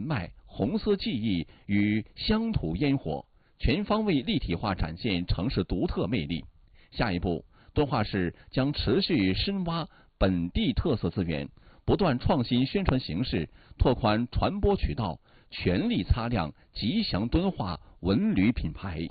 脉、红色记忆与乡土烟火，全方位立体化展现城市独特魅力。下一步，敦化市将持续深挖本地特色资源，不断创新宣传形式，拓宽传播渠道，全力擦亮吉祥敦化文旅品牌。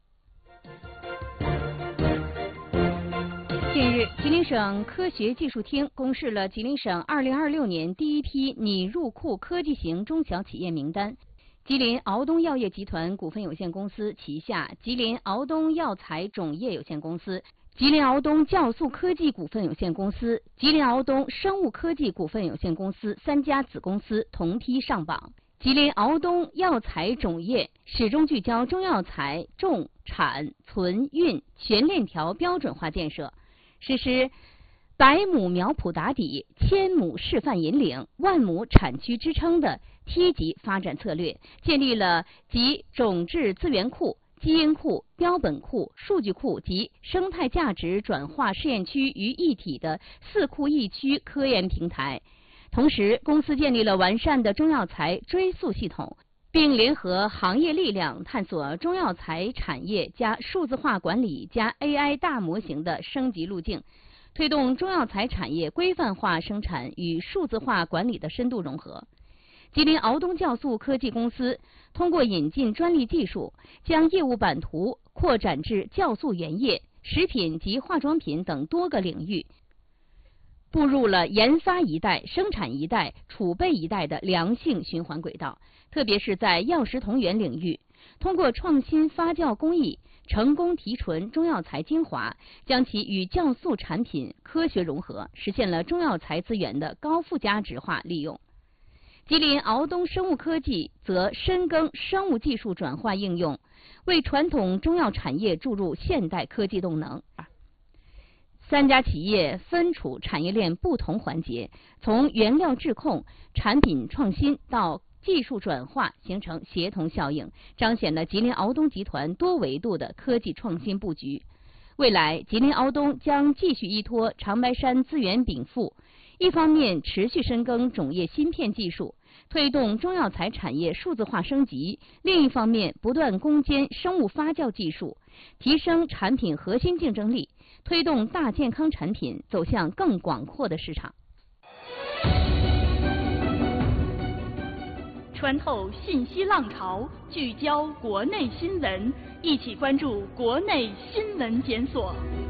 近日，吉林省科学技术厅公示了吉林省2026年第一批拟入库科技型中小企业名单。吉林敖东药业集团股份有限公司旗下吉林敖东药材种业有限公司、吉林敖东酵素科技股份有限公司、吉林敖东生物科技股份有限公司3家子公司同批上榜。吉林敖东药材种业始终聚焦中药材种、产、存、运全链条标准化建设，实施100亩苗圃打底、1000亩示范引领、10000亩产区支撑的梯级发展策略，建立了集种质资源库、基因库、标本库、数据库及生态价值转化试验区于一体的4库1区科研平台。同时，公司建立了完善的中药材追溯系统，并联合行业力量，探索中药材产业加数字化管理加 AI 大模型的升级路径，推动中药材产业规范化生产与数字化管理的深度融合。吉林敖东酵素科技公司通过引进专利技术，将业务版图扩展至酵素原液、食品及化妆品等多个领域，步入了研发一代、生产一代、储备一代的良性循环轨道。特别是在药食同源领域，通过创新发酵工艺，成功提纯中药材精华，将其与酵素产品科学融合，实现了中药材资源的高附加值化利用。吉林敖东生物科技则深耕生物技术转化应用，为传统中药产业注入现代科技动能。3家企业分处产业链不同环节，从原料质控、产品创新到技术转化，形成协同效应，彰显了吉林敖东集团多维度的科技创新布局。未来，吉林敖东将继续依托长白山资源禀赋，一方面持续深耕种业芯片技术，推动中药材产业数字化升级；另一方面，不断攻坚生物发酵技术，提升产品核心竞争力，推动大健康产品走向更广阔的市场。 穿透信息浪潮，聚焦国内新闻，一起关注国内新闻检索。